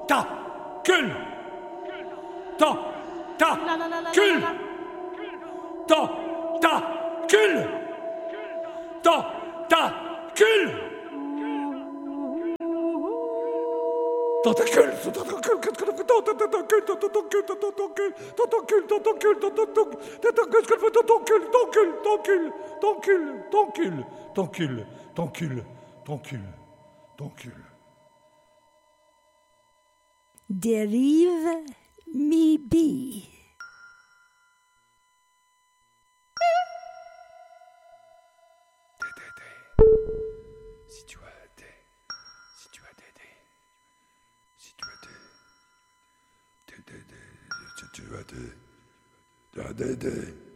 Tentacule. Tentacule. Tentacule. Tentacule. Tentacule, Dérive mi-bi. Si tu as des